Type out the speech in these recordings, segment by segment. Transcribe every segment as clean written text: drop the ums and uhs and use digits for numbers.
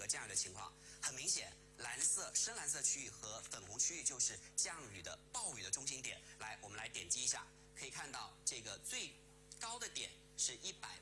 个降雨的情况。很明显，深蓝色区域和粉红区域就是降雨的暴雨的中心点。来，我们来点击一下，可以看到这个最高的点是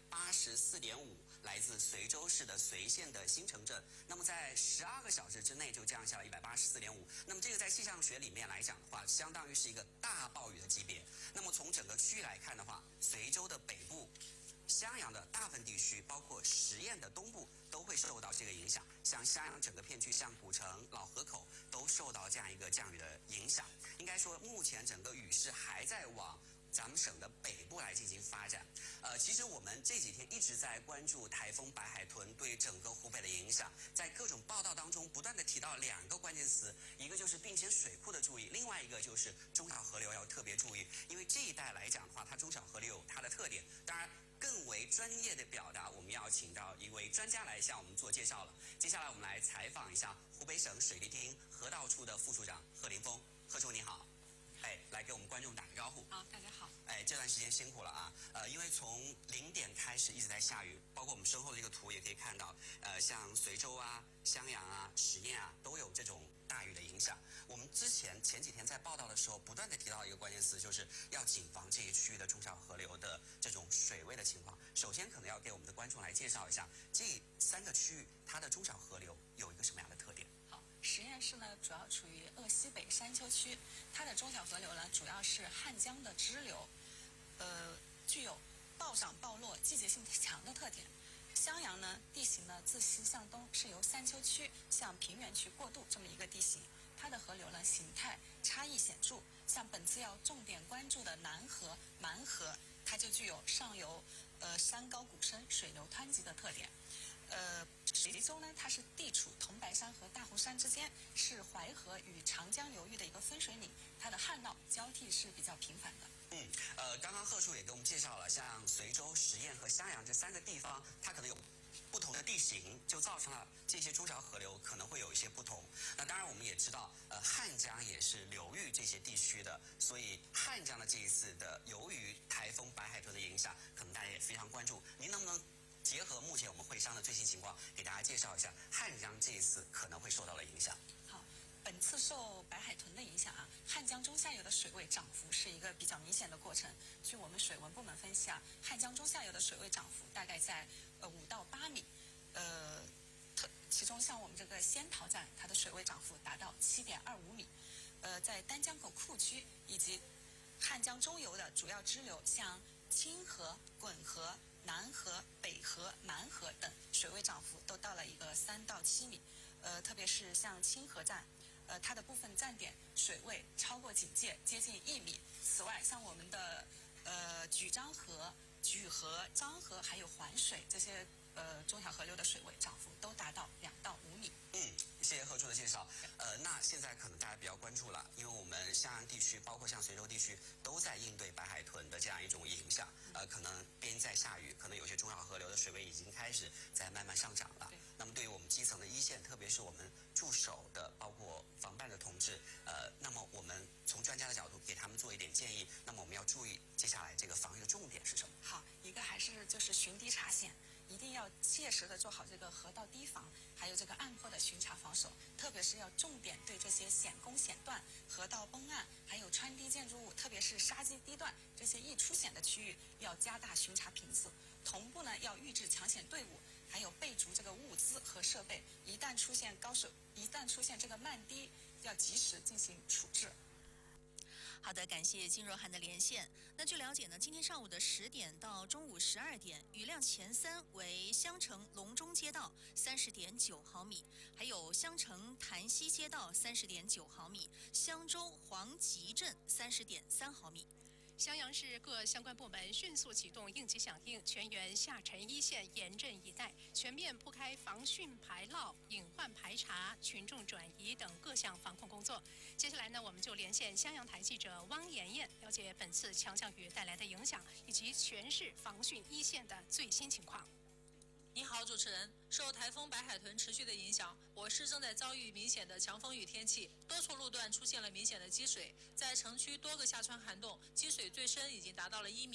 184.5，来自随州市的随县的新城镇。那么在12个小时之内就降下了184.5。那么这个在气象学里面来讲的话，相当于是一个大暴雨的级别。那么从整个区域来看的话，随州的北部、襄阳的大部分地区，包括十堰的东部，都会受到这个影响。像襄阳整个片区，像古城、老河口，都受到这样一个降雨的影响。应该说，目前整个雨势还在往咱们省的北部来进行发展。其实我们这几天一直在关注台风白海豚对整个湖北的影响，在各种报道当中不断的提到2个关键词，一个就是并且水库的注意，另外一个就是中小河流要特别注意，因为这一带来讲的话，它中小河流有它的特点。当然，更为专业的表达，我们要请到一位专家来向我们做介绍了。接下来我们来采访一下湖北省水利厅河道处的副处长贺林峰。贺处你好。来给我们观众打个招呼。 好，大家好。 这段时间辛苦了啊。因为从0点开始一直在下雨，包括我们身后的这个图也可以看到，像随州啊、襄阳啊、十堰啊都有这种大雨的影响。我们前几天在报道的时候，不断的提到一个关键词，就是要谨防这一区域的中小河流的这种水位的情况。首先，可能要给我们的观众来介绍一下这3个区域它的中小河流有一个什么样的特点。 好，十堰市呢主要处于鄂西北山丘区，它的中小河流呢主要是汉江的支流，具有暴涨暴落、季节性强的特点。襄阳呢地形呢自西向东是由山丘区向平原区过渡这么一个地形，它的河流呢形态差异显著。像本次要重点关注的南河、蛮河，它就具有上游山高谷深、水流湍急的特点。随州呢，它是地处桐白山和大湖山之间，是淮河与长江流域的一个分水岭，它的旱涝交替是比较频繁的。 刚刚贺处也给我们介绍了，像随州、十堰和襄阳这3个地方，它可能有不同的地形，就造成了这些中小河流可能会有一些不同。那当然我们也知道，汉江也是流域这些地区的，所以汉江的这一次的由于台风白海豚的影响，可能大家也非常关注。您能不能结合目前我们会商的最新情况，给大家介绍一下汉江这一次可能会受到的影响？ 好，本次受白海豚的影响啊，汉江中下游的水位涨幅是一个比较明显的过程。据我们水文部门分析啊，汉江中下游的水位涨幅大概在5到8米，其中像我们这个仙桃站，它的水位涨幅达到7.25米。在丹江口库区以及汉江中游的主要支流，像清河、滚河、南河、北河、蛮河等水位涨幅都到了一个3到7米，特别是像清河站，它的部分站点水位超过警戒，接近1米。此外，像我们的莒漳河、莒河、漳河还有环水这些中小河流的水位涨幅都达到2到5米。 谢谢贺处的介绍。那现在可能大家比较关注了，因为我们襄阳地区，包括像随州地区，都在应对白海豚的这样一种影响。可能边在下雨，可能有些中小河流的水位已经开始在慢慢上涨了。那么对于我们基层的一线，特别是我们驻守的，包括防办的同志，那么我们从专家的角度给他们做一点建议。那么我们要注意接下来这个防御的重点是什么？ 好，一个还是就是寻堤查险，一定要切实的做好这个河道堤防，还有这个岸坡的巡查防守，特别是要重点对这些险沟险段、河道崩岸，还有穿堤建筑物，特别是沙基地段这些易出险的区域，要加大巡查频次。同步呢，要预置抢险队伍，还有备足这个物资和设备，一旦出现这个漫堤，要及时进行处置。 好的，感谢金若涵的连线。那据了解呢，今天上午的10点到中午12点，雨量前3为襄城隆中街道30.9毫米，还有襄城潭西街道30.9毫米，襄州黄集镇30.3毫米。 襄阳市各相关部门迅速启动应急响应，全员下沉一线，严阵以待，全面铺开防汛排涝、隐患排查、群众转移等各项防控工作。接下来呢，我们就连线襄阳台记者汪妍妍，了解本次强降雨带来的影响，以及全市防汛一线的最新情况。 你好，主持人。受台风白海豚持续的影响，我市正在遭遇明显的强风雨天气，多处路段出现了明显的积水，在城区多个下穿涵洞，积水最深已经达到了1米。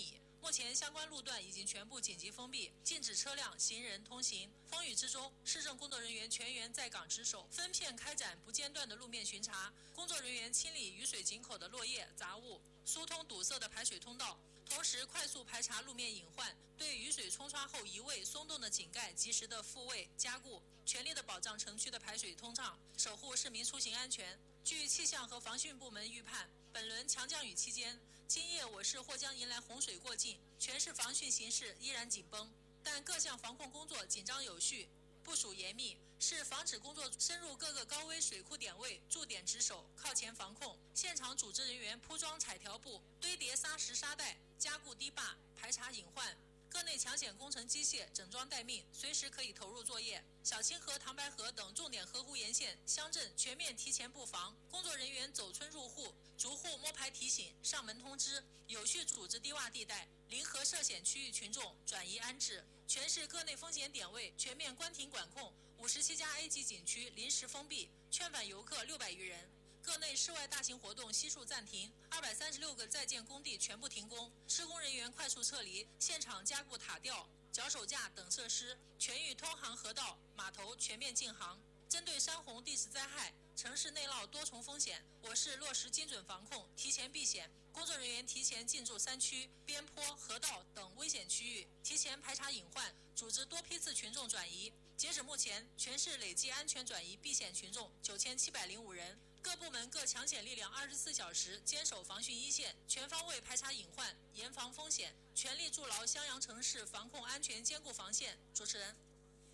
目前相关路段已经全部紧急封闭，禁止车辆、行人通行。风雨之中，市政工作人员全员在岗值守，分片开展不间断的路面巡查。工作人员清理雨水井口的落叶、杂物，疏通堵塞的排水通道，同时快速排查路面隐患，对雨水冲刷后移位、松动的井盖及时的复位加固，全力的保障城区的排水通畅，守护市民出行安全。据气象和防汛部门预判，本轮强降雨期间，今夜我市或将迎来洪水过境，全市防汛形势依然紧绷，但各项防控工作紧张有序，部署严密，是防止工作深入各个高危水库点位，驻点值守，靠前防控。现场组织人员铺装彩条布，堆叠砂石沙袋，加固堤坝，排查隐患。各内抢险工程机械整装待命，随时可以投入作业。小清河、唐白河等重点河湖沿线乡镇全面提前布防，工作人员走村入户，逐户摸排提醒，上门通知，有序组织低洼地带、临河涉险区域群众转移安置。全市各内风险点位全面关停管控，57家 A 级景区临时封闭，劝返游客600余人。各内室外大型活动悉数暂停，236个在建工地全部停工，施工人员快速撤离，现场加固塔吊、脚手架等设施，全域通航河道、码头全面禁航。针对山洪地质灾害、城市内涝多重风险，我市落实精准防控，提前避险，工作人员提前进驻山区、边坡、河道等危险区域，提前排查隐患，组织多批次群众转移。截止目前，全市累计安全转移避险群众9705人。各部门各抢险力量24小时坚守防汛一线，全方位排查隐患，严防风险，全力筑牢襄阳城市防控安全坚固防线。主持人。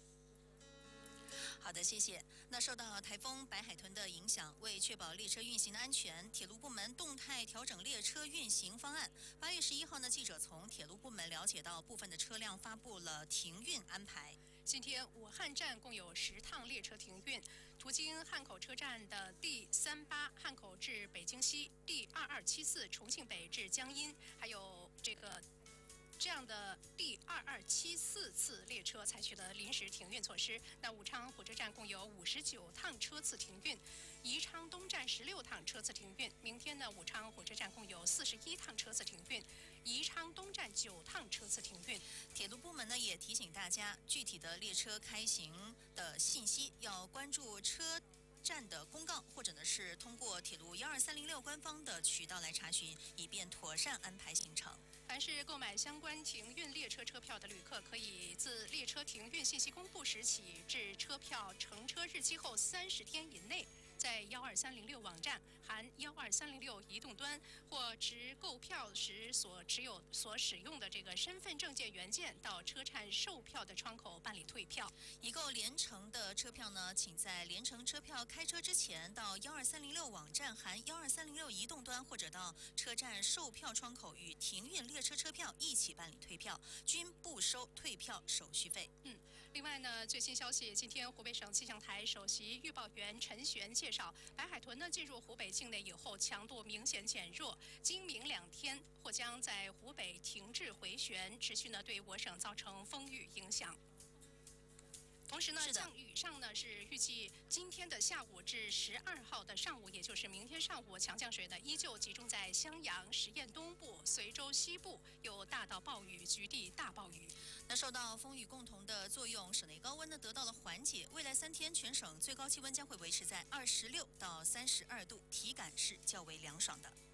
好的，谢谢。那受到台风白海豚的影响，为确保列车运行的安全，铁路部门动态调整列车运行方案。8月11号呢，记者从铁路部门了解到，部分的车辆发布了停运安排。 今天武汉站共有10趟列车停运，途经汉口车站的第38汉口至北京西、第2274重庆北至江阴，还有这样的第2274次列车采取了临时停运措施。那武昌火车站共有59趟车次停运，宜昌东站16趟车次停运。明天呢，武昌火车站共有41趟车次停运，宜昌东站9趟车次停运。 铁路部门呢也提醒大家，具体的列车开行的信息要关注车站的公告，或者呢是通过铁路12306官方的渠道来查询，以便妥善安排行程。 凡是购买相关停运列车车票的旅客，可以自列车停运信息公布时起至车票乘车日期后30天以内，在12306网站含12306移动端或持购票时所使用的这个身份证件原件到车站售票的窗口办理退票。 已购联程的车票呢，请在联程车票开车之前到12306网站含12306移动端或者到车站售票窗口与停运列车车票一起办理退票，均不收退票手续费。 另外呢，最新消息，今天湖北省气象台首席预报员陈璇介绍，白海豚呢进入湖北境内以后，强度明显减弱，今明2天或将在湖北停滞回旋，持续呢对我省造成风雨影响。同时呢，降雨上呢是预计今天的下午至12号的上午，也就是明天上午，强降水呢依旧集中在襄阳、十堰东部、随州西部，有大到暴雨，局地大暴雨。 那受到风雨共同的作用，省内高温呢得到了缓解。未来3天，全省最高气温将会维持在26到32度，体感是较为凉爽的。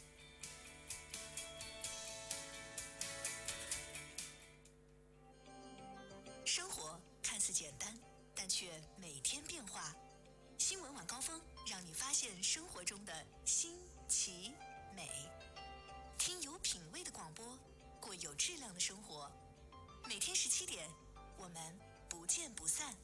生活看似简单，但却每天变化。新闻晚高峰让你发现生活中的新奇美，听有品味的广播，过有质量的生活。每天17点，我们不见不散。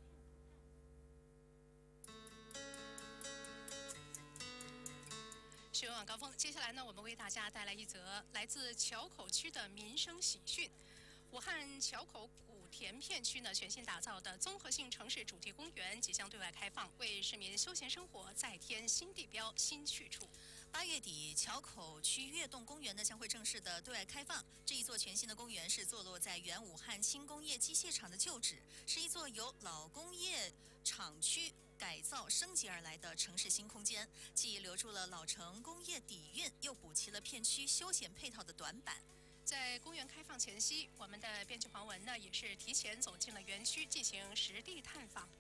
新闻晚高峰，接下来呢，我们为大家带来一则来自硚口区的民生喜讯。武汉硚口古田片区呢，全新打造的综合性城市主题公园即将对外开放，为市民休闲生活再添新地标、新去处。 8月底，硚口区悦动公园呢将会正式的对外开放。这一座全新的公园是坐落在原武汉轻工业机械厂的旧址，是一座由老工业厂区改造升级而来的城市新空间，既留住了老城工业底蕴，又补齐了片区休闲配套的短板。 在公园开放前夕，我们的编辑黄文呢也是提前走进了园区进行实地探访。